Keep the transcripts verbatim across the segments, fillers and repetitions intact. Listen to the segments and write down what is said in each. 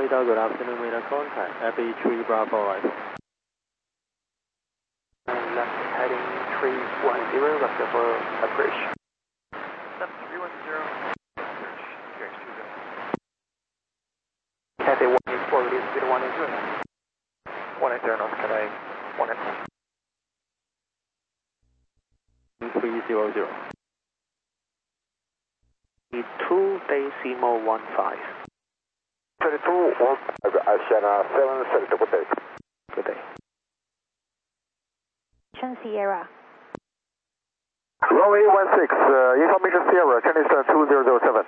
Radar, good afternoon, radar contact, F A three Bravo arrival. And left heading three one zero, left over approach. Left three one zero, approach, Q X two zero. Cathay one eight four, release speed one eight zero now. one eight zero knots, Cathay one eight four. three zero zero. two decimal one five. twenty-two one five, Asiana seven seven, good day. Good day. Sierra. Runway one six, uh, information Sierra, Chinese two zero zero seven.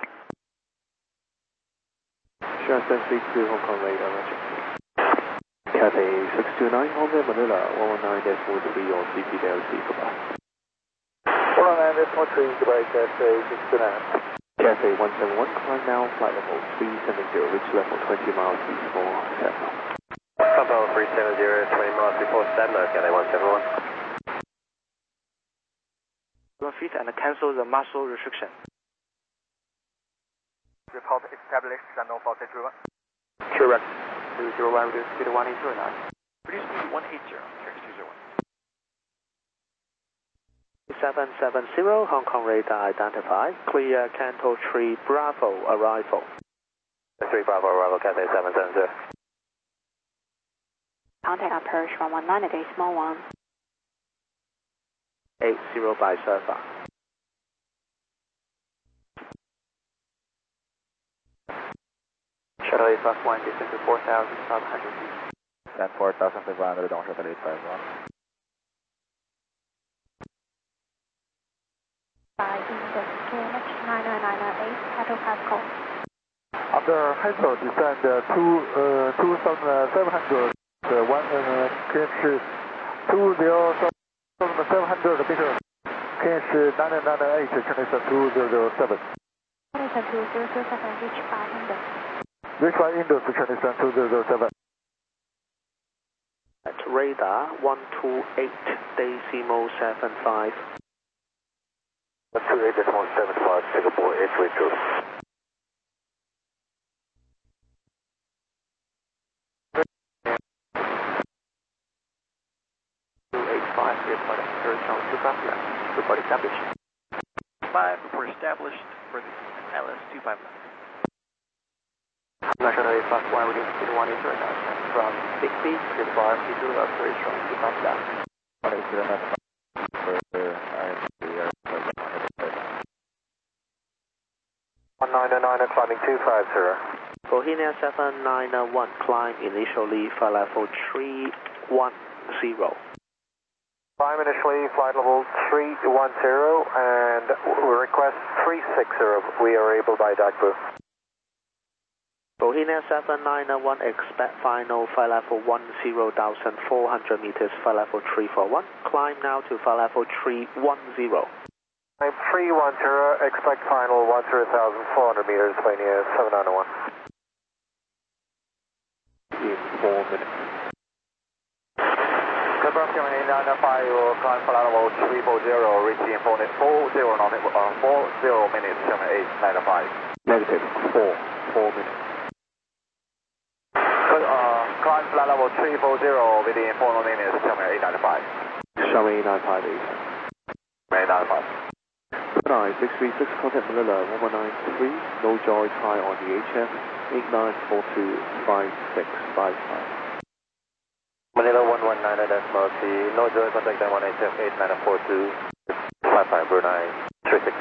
Shenzhen six two Hong Kong radar, roger. Cathay six two nine, Honda Manila, one one nine dash four three on C P D L C, goodbye. one one nine dash four three, goodbye, Cathay six two nine. Cathay one seven one, climb now, flight level three seven zero, reach level twenty miles before Settle. Papa three seven zero, twenty miles before Settle, Cathay one seven one. Feet and cancel the muscle restriction. Report established, channel for J one. Correct. two zero one, reduce speed one eight zero now. Reduce speed one eight zero, Q X two zero one. seven seven zero, Hong Kong radar identified. Clear Canto three Bravo arrival. three Bravo arrival, Cathay seven seven zero. Contact approach one one nine decimal one. eight zero by server. Shuttle eight plus one, descend to four thousand five hundred feet. And four thousand five hundred, don't shuttle eight five one. By Index K N H nine nine nine nine eight, hectopascal. After Hazel, descend uh, two, uh, two thousand seven hundred, uh, one, uh, K H two zero seven hundred meters, K H nine nine nine eight, Chinese two zero zero seven. Chinese two zero zero seven, reach by Index. Reach by Index, Chinese two zero zero seven. At radar one two eight decimal seven five. one two eight decimal seven five, Singapore eight three two. two eight five, report approach on two five left. Report established. five, report established for the L S two five left. Shuttle eight plus one, reduce speed one eight zero now. From six feet, report C two approach on two five left. one eight zero nine. one nine nine, climbing two five zero. Bohemia seven nine one, climb initially flight level three one zero. Climb initially, flight level three one zero, and we request three six zero. We are able by D A C B. Bohemia seven nine one, expect final flight level one zero thousand four hundred meters, flight level three four one. Climb now to flight level three one zero. Climb three one zero, expect final one zero thousand four hundred meters, Bohemia seven nine one. In four minutes. Confirm seven eight nine five, climb flight level three four zero, reaching four zero, uh, four zero minutes, seven eight nine five. Negative, four, four minutes. Uh, climb flight level three four zero within four minutes, seven eight nine five. Xiaomi eight nine five eight. eight nine five. nine six three six, contact Manila one one nine three, no joy, try on the H F, eight nine four two five six five five. Manila one one nine decimal three, no joy, contact one H F eight nine four two five five Brunei three six.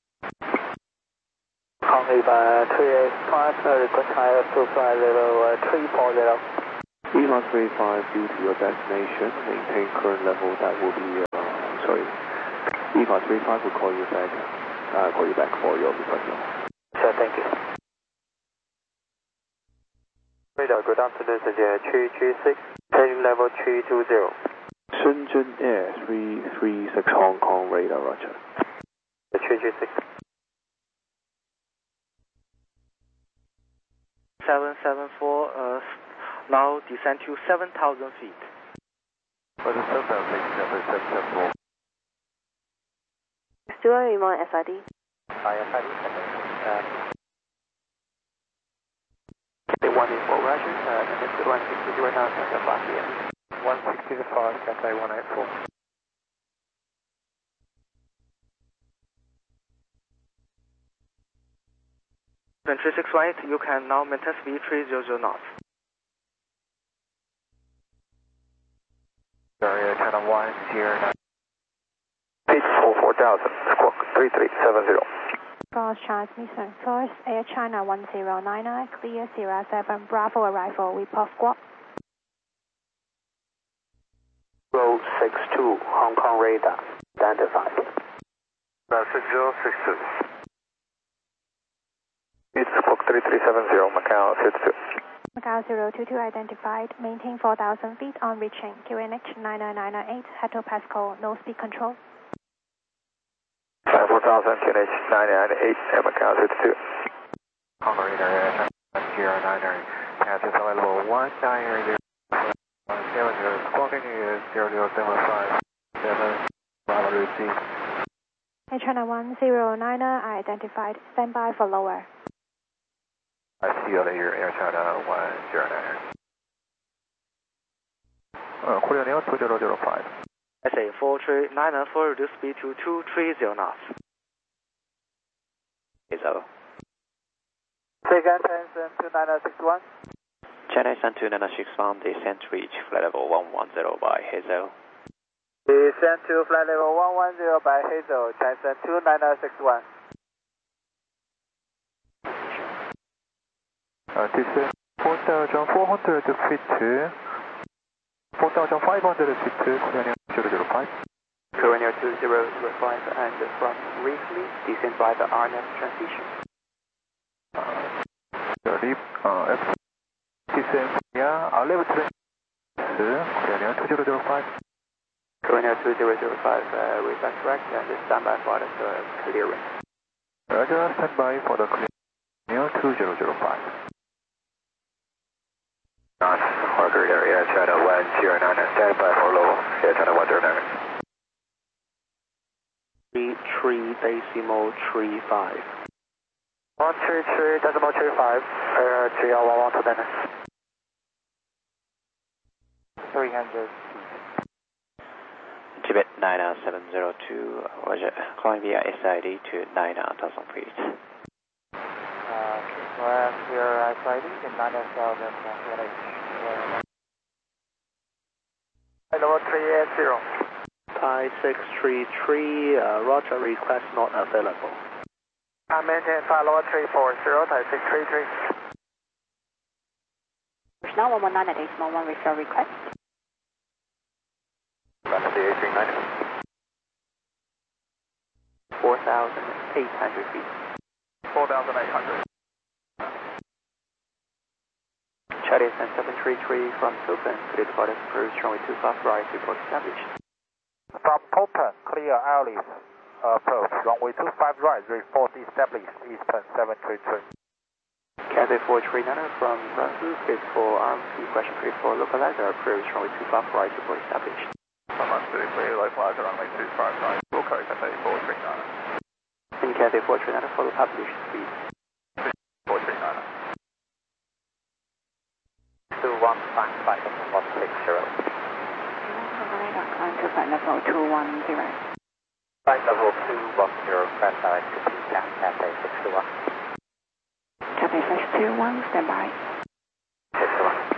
Hong by three eight five, request higher to flight level three four zero. E one three five, due to your destination, maintain current level, that will be, uh, sorry, E one three five will call you back, uh, call you back for your request level. Sir, thank you. Radar, good afternoon, this is three three six, heading level three two zero. Shenzhen Air three three six Hong Kong radar, roger. three three six. seven seven four, uh, now descend to seven thousand feet. seven seven six, seven seven four. Stuart, you want S I D? I S I D, Cathay one eight four, Roger. Uh, Cathay one sixty now, Cathay five P M. one sixty-five, Cathay one eight four. three six one eight, you can now maintain speed three hundred knots. Area channel one zero nine. Pitch for four thousand, squawk three three seven zero. Gauss transmission source, Air China one zero nine nine, clear zero seven, Bravo arrival, report squawk. Row six two, Hong Kong radar, identified. six zero six two. It's squawk three three seven zero, Macau six two. Macau zero two two identified, maintain four thousand feet on reaching, Q N H nine nine nine eight, Hato Pascal, no speed control. five four thousand, Q N H nine nine eight, Macau six two. Hong Kong radar, zero nine nine, path is available one nine zero seven zero, squawking is zero zero seven five seven, Bravo received. Air China one zero nine nine identified, stand by for lower. I see you later, Air China one zero nine. Uh, Korea Neo two zero zero five. S A four three nine nine four, reduce speed to two three zero knots. Hazel. Second, Shenzhen two nine six one. China Sun two nine six one, descent reach flight level one one zero by Hazel. Descent to flight level one one zero by Hazel, Shenzhen two nine six one. Uh, this is four thousand four hundred feet, four thousand five hundred feet, Korea zero zero five. Korea two zero zero five, and from briefly, descend by the R N A V transition. Uh, the leap, uh, F, descend via R level train, Korea two zero zero five. Korea two zero zero five, uh, return track and stand by for the uh, clearance. Roger, stand by for the clear two zero zero five. Not Parker area, China one zero nine, stand by for low, Air China one zero nine. three three decimal three five. one three three decimal three five, uh, G L one one two nine. three hundred. Tibet nine seven zero two, Roger, calling via S I D to nine thousand feet. Uh, well, here S I D in nine thousand feet. Hello, three eight zero. Thai six three three, uh, Roger, request not available. I maintain follow three four zero, Thai six three three. Now one one nine at decimal one, refill request. four thousand eight hundred feet. four thousand eight hundred. Chinese and seven three three from Copen, clear departure approach runway two five right, report established. From Copen, clear Alice, approach runway two five right, report established, Eastern seven three three. Cathay four three nine from Ransu, clear for R M P, question clear for localizer, approach runway two five right, report established. From Ransu, clear localizer runway two five right, Wilco, Cathay four three nine. In Cathay four three nine, follow published speed. four three nine. two one five five one six zero. Climb to flight level two one zero. Flight level two one zero, fast side to P C A P, Cathay six two one. Cathay six two one, stand by. six two one.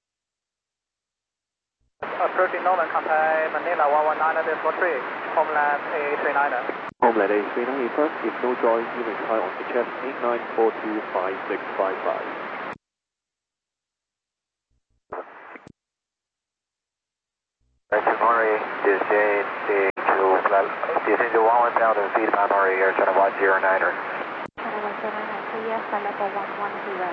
Approaching Northern Cathay, Manila one one nine decimal three, Homeland A three nine. Homeland A three nine, first, if no join, you may fly on H F eight nine four two five six five five. Murray, descend to descend to one thousand feet by Murray, Air China one zero nine. China one zero nine nine, clear, flight level one one zero.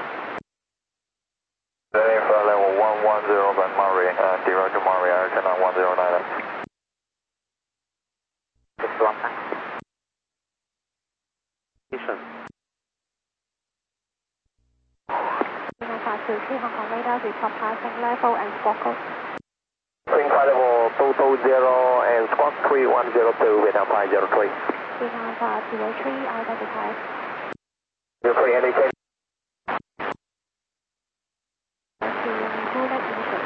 Today flight level one one zero by Murray, uh, zero to Murray, Air China one zero nine. six one. Listen. nine five two three, Hong Kong radar, report passing level and squawk code. Wing flight level two two zero and squawk three one zero two, Vietnam five zero three. three nine five zero three, identified. zero three, indicate. to Nicolet Initial.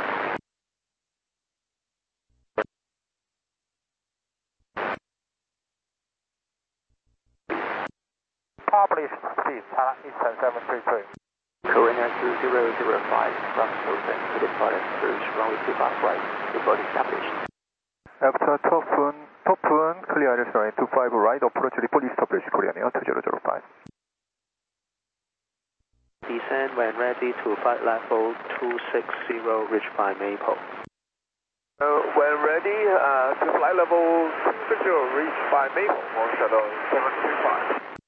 Published speed, China Eastern seven three three. Korean two zero zero five from Hilton to depart and approach runway two five right. Report established. After top one, top one, clear is runway two five right, approach report established, Korean Air two zero zero five. Descend when ready to flight level two six zero, reach by Maple. Uh, when ready uh, to flight level two six zero, reach by Maple for shuttle seven three five.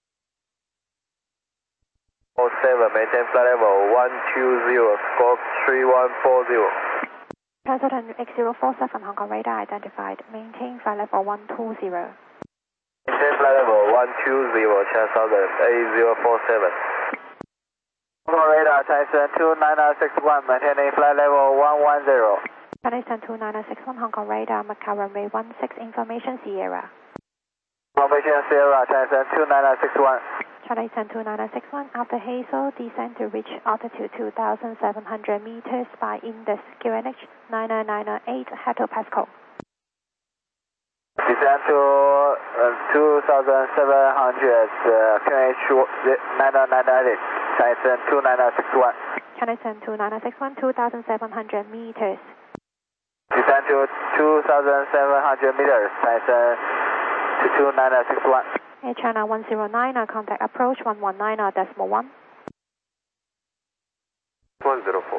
oh seven, maintain flight level one two zero, squawk three one four zero. President X zero four seven, Hong Kong radar identified. Maintain flight level one two zero. Maintain flight level one two zero, China Southern A zero four seven. Hong Kong radar, Tyson two nine nine six one, maintaining flight level one one zero. China Eastern two nine nine six one, Hong Kong radar, Macau runway one six, information Sierra. Information Sierra, Tyson two nine nine six one. China Eastern two nine nine six one, after Hazel, descend to reach altitude two thousand seven hundred meters by Indus, Q N H nine nine nine eight, hectopascal. Descend to uh, two thousand seven hundred, uh, Q N H nine nine nine eight, Tyson two nine nine six one. China Eastern two nine nine six one, two thousand seven hundred meters. Descend to two thousand seven hundred meters, Tyson to two nine nine six one. Air China one zero nine, contact approach one one nine decimal one. one zero four.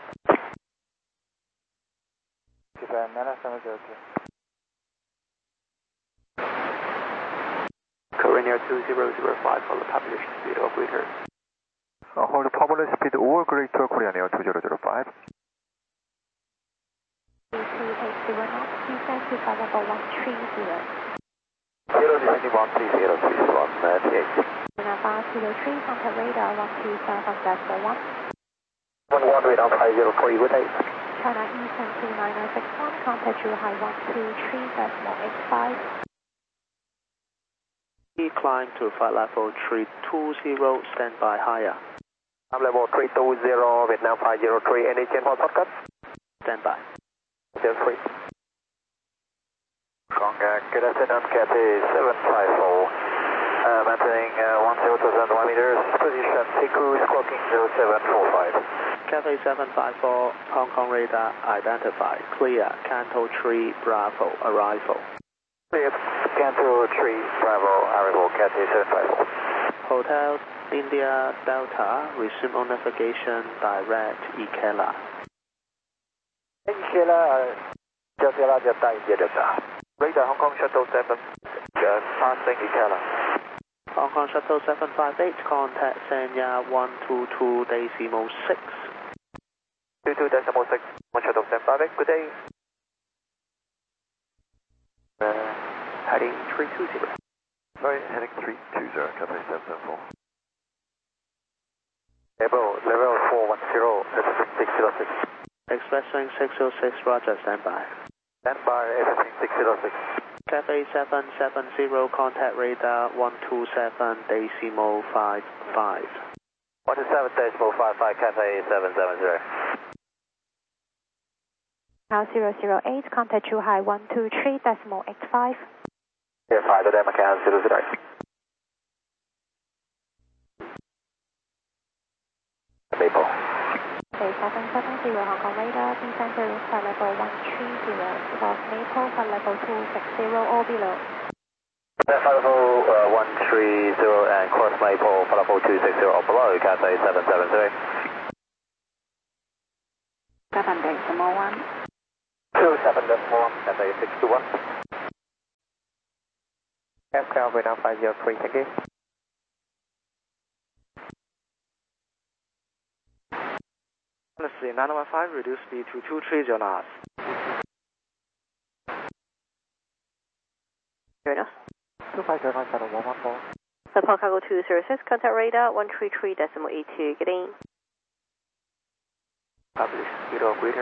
Japan nine seven zero two. Korean Air two zero zero five for the published speed or greater. Uh, hold published speed or greater, Korean Air two zero zero five. three two eight zero knots, descend to flight level one three zero. zero zero one three zero three one ninety-eight. China five zero three, contact radar one two seven decimal one. one one radar five zero three, good day. China Eastern two nine nine six one, contact Zhuhai one two three decimal eight five. Climb to flight level three two zero, stand by higher. I'm level three two zero, Vietnam five zero three, any change for shortcut? Stand by. zero three. Contact, good afternoon, Cathay seven five four. Uh, maintaining uh, one zero two seven one meters, position Tiku, squawking zero seven four five. Cathay seven five four, Hong Kong radar identified. Clear, Canto three, Bravo, arrival. Clear, Canto three, Bravo, arrival, Cathay seven five four. Hotel, India, Delta, resume on navigation, direct, Ikela. Ikela, Delta, Delta, India, Delta. Radar Hong Kong Shuttle seven, just passing Ikela. Hong Kong Shuttle seven five eight, contact Sanya one two two decimal six. two two decimal six, Hong Kong Shuttle seven five eight, good day. Uh, heading three two zero. Sorry, heading three two zero, Cathay seven seven four. Level, level four one zero, six zero six. Expressing six zero six, roger, stand by. Stand by, everything six zero six. Cathay seven seven zero, contact radar one two seven decimal five five. one two seven decimal five five, Cathay seven seven zero. Now zero zero eight, contact Zhuhai one two three decimal eight five. Zero five, the Macau zero zero eight. Maple. Okay, seven seven zero, Hong Kong radar, descend to flight level one three zero, cross Maple, flight level two six zero or below. Flight level uh, one three zero and cross Maple, flight level two six zero or below, Cathay seven seven zero. seven decimal one. two seven decimal one, Cathay six two one. F K L Vietnam five zero three, thank you. Let's see, nine one five, reduce speed to two three zero knots. Here enough. two five zero nine seven one one four. Support cargo two zero six, contact radar one three three decimal eight two, get in. Published speed or greater.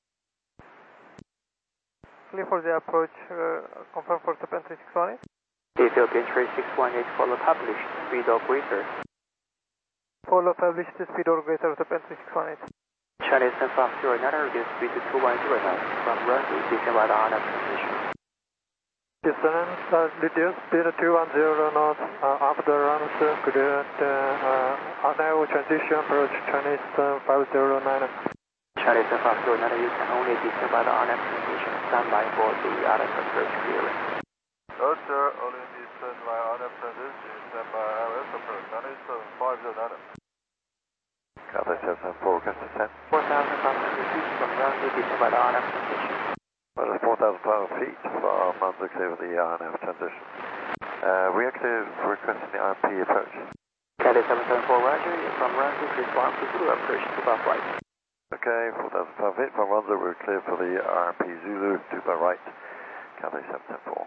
Clear for the approach, uh, confirm for Japan three six one eight. Ethiopian three six one eight, follow published speed or greater. Follow published speed or greater Japan three six one eight. Chinese ten five zero niner, reduce speed to two one zero knots from runway, descend by the R N F transition. Descend, uh, reduce speed to two one zero knots uh, after runs, cleared uh, R N F transition approach Chinese ten five zero niner. Chinese ten five zero niner, you can only descend by the R N F transition. Stand by for the R N F approach clearance. Roger, only descend by R N F transition, stand by R N F approach Chinese ten five zero niner. Cathay seven seven four, request descent. four thousand five hundred feet from runway, descend by the R N F transition. Well, it's four thousand five hundred feet from Mount clear with the R N F transition. Uh, we actually requesting the R P approach. Cathay seven seven four, roger, from runway, please one two two, approach to bar right. Okay, four thousand five hundred feet from Ronzo, we're clear for the R P Zulu, to bar right. Cathay seven seven four.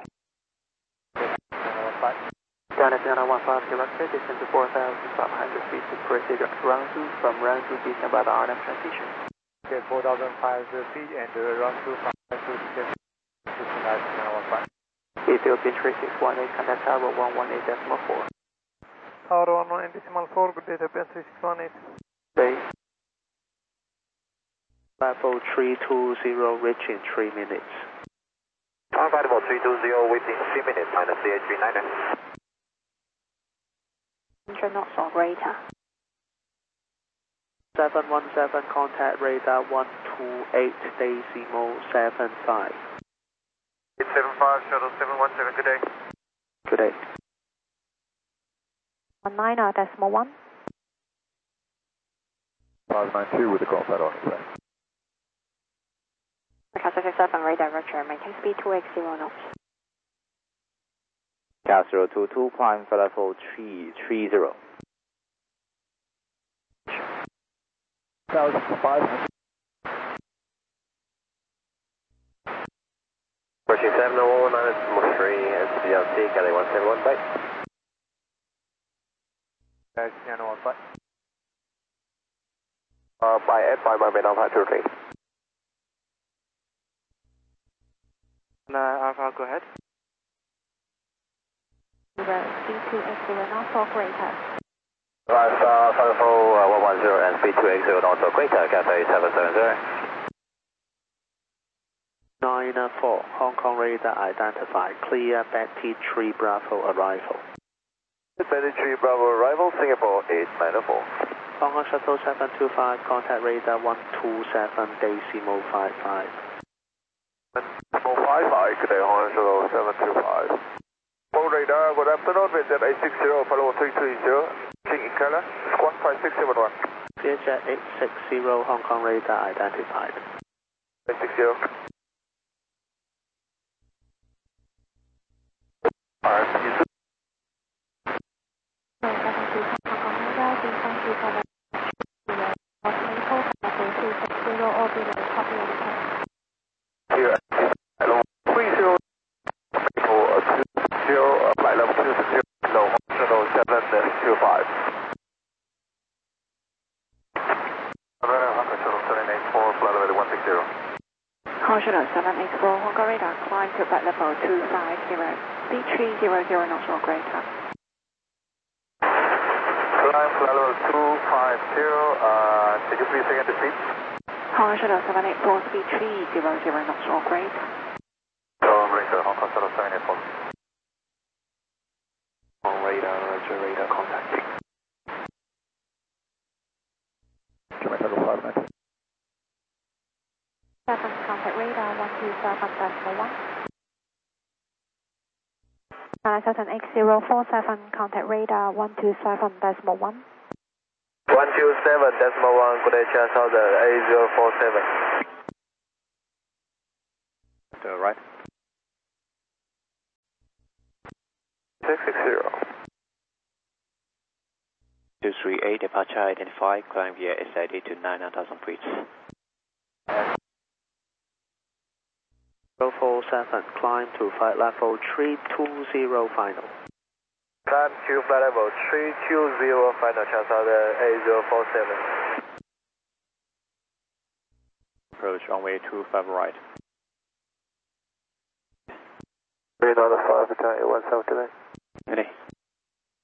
Ghana China one five direct descend to four thousand five hundred feet to proceed round two from round two descend by the R N F transition. Okay, four thousand five hundred feet and uh, run to five to descend to China one five. Ethiopian three six one eight, contact tower one one eight decimal four. Tower one one eight decimal four, good day, Ethiopian three six one eight. Base. Level three two zero, reach in three minutes. Alpha level three two zero, within three minutes, minus C H three niner. one hundred knots or greater. seven one seven, contact radar one two eight decimal seven five. eight seven five, shuttle seven one seven, good day. Good day. one niner decimal one. five nine two with the call pad on its way. Castle six seven, radar roger, maintain speed two eight zero knots. Gas zero two two, climb for level three three zero. Thousand five hundred. Approaching seven oh one nine decimal three, S B L C, Cathay one seven one, bye. Guys, China one five. Uh, by F five, Marvin Alpha two three. Uh, Alpha, go ahead. Speed two eight zero knots or greater. Alpha, Alpha one one zero and speed two eight zero knots or greater, Cathay seven seven zero. nine four, Hong Kong radar identified. Clear Betty three Bravo arrival. Betty three Bravo arrival, Singapore eight nine four. Hong Kong Shuttle seven two five, contact radar one two seven decimal five five. Decimal five five, good day, Hong Kong Shuttle seven two five. Full radar, good afternoon, Vietjet eight six zero, follow three three zero. King in color, squawk five six seven one. Vietjet eight six zero, Hong Kong radar identified. eight six zero. R P Zulu. seven two Hong Kong radar, descend to cover zero. Automatic level two six zero or below, copy and return. Here, hello, three zero. two zero, flight level two six zero, no, Shuttle seven two five. Hong Kong Shuttle seven eight four, flight level one six zero. Hong Shuttle seven eight four, Hong Kong radar, climb to flight level two five zero. Speed three zero zero knots or greater. Climb flight level two five zero, uh, could you please again repeat? Hong Shuttle seven eight four, speed three zero zero knots or greater. So, Ranger, Hong Kong Shuttle seven eight four. On radar, roger, radar contact. seven, contact radar one two seven decimal one. nine seven X zero four seven, contact radar one two seven decimal one. one two seven decimal one, good day, China Southern A zero four seven. To the right. six six zero. two three eight, departure identified, climb via S I D to nine thousand feet. zero four seven, climb to flight level three two zero final. Climb to flight level three two zero, final China Southern A zero four seven. Approach runway two five right. three nine five, Battalion one seven today. Ready.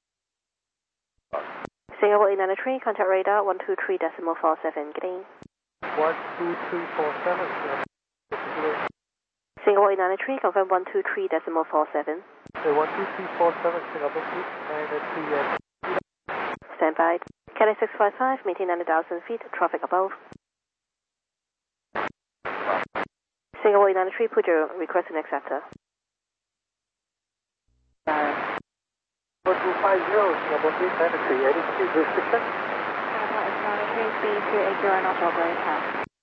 Singapore eight nine three, contact radar one two three decimal four seven, green. one two three four seven. Singapore eight nine three, confirm one two three decimal four seven. Okay, one two three four seven, Singapore eight nine three. Stand by. Cathay six five five, maintain nine thousand feet, traffic above. Singapore eight nine three, put your request in acceptor. one two five zero, Singapore eight nine three, any speed restriction? Singapore eight nine three, speed two eight zero knots or greater.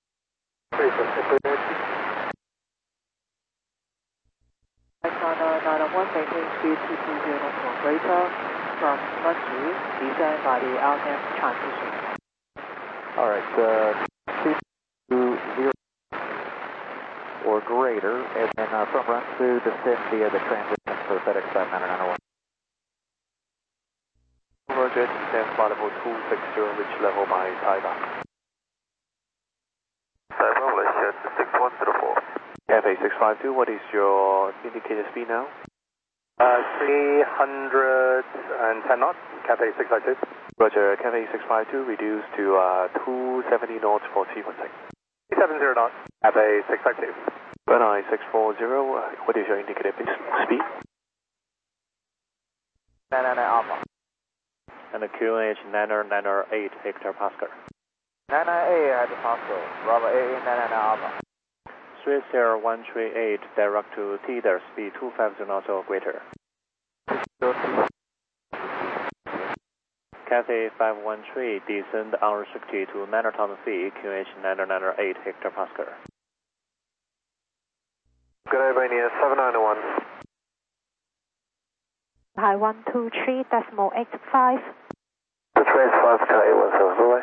nine nine one, maintain speed two two zero knots or greater. From London, descend by the R M transition. Alright, uh, speed two zero or greater, and then uh, from run to descend via the transition for FedEx five nine nine one. Roger, descend flight level two six zero, reach level by Taiwan. Taiwan, Malaysia, six one zero four. Cathay six five two, what is your indicator speed now? Uh, three hundred ten knots, Cathay six five two. Roger, Cathay six five two, reduced to uh, two seventy knots for sequencing. three seventy knots, Cathay six five two. Brunei six four zero, uh, what is your indicator speed? nine nine nine Alpha. And the Q N H nine nine eight hectopascal. nine nine eight hectopascal, Bravo eight nine nine Alpha. three zero one three eight, direct to T D R, speed two fifty knots or greater. Cathay five one three, descend unrestricted to nine thousand feet, Q N H nine nine eight hectopascal. Good Albania, seven nine one. Hi, one two three decimal eight five. The train is five to eight one seven, away.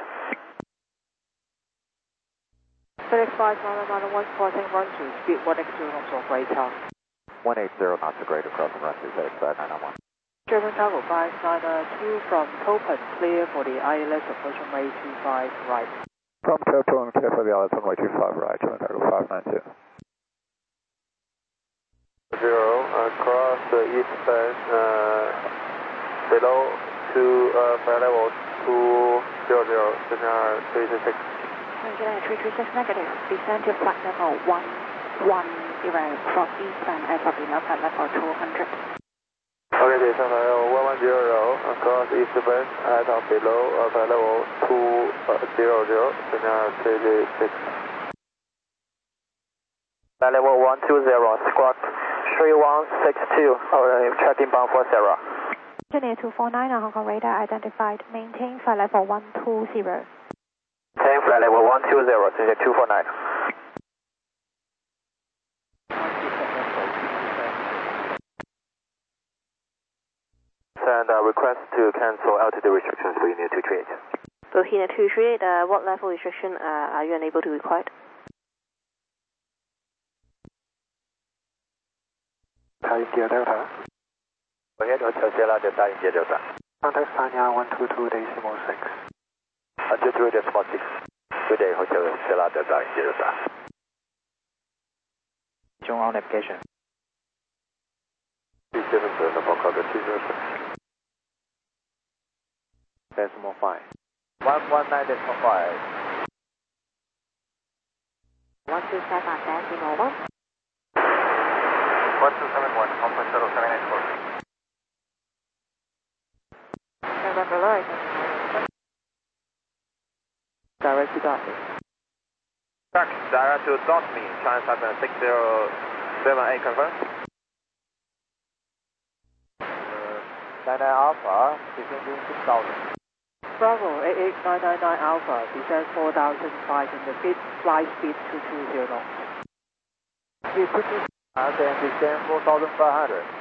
FedEx five nine nine one, crossing run to speed one eight zero knots or greater. one eighty knots or greater, crossing run to FedEx five nine nine one. German Cargo five nine two from Copen, clear for the I L S approaching runway two five right. From Copen, clear for the I L S runway two five right, German Cargo five nine two. Zero, across the east bend, uh, below to uh, flight level two zero zero, Senior three two six. Regular three three six negative, descend to flight level one one zero from eastbound airport below flight level two hundred. Okay, descend flight level one one zero, across east bend at or below uh, flight level two zero zero, Senior three two six. Flight level one two zero, squawk three one six two, uh, tracking bound for Sarah. Engineer two four nine on Hong Kong radar identified, maintain flight level one two zero. Maintain flight level one two zero, Engineer two four nine. Send a request to cancel altitude restrictions for Unit two three eight. For Unit two three eight, uh, what level restriction uh, are you unable to require? 大英接 Delta. Ahead Hotel Sierra Delta, India Delta. Contact Sanya one two two decimal six. one two two decimal six. Good day, Hotel Sierra Delta, India Delta. June on navigation. three seven seven, Bangkok two zero six. Decimal five. one one nine decimal five. one two seven decimal one. one two seven one, Conference Shuttle seven eight four. November light. Direct to dot me. Track, direct to dot me, China seven six zero seven eight, confirm. nine nine Alpha, descending six thousand. Bravo eight eight nine nine nine Alpha, descend four thousand five hundred feet, flight speed two two zero knots. Speed two two, and then descend four thousand five hundred.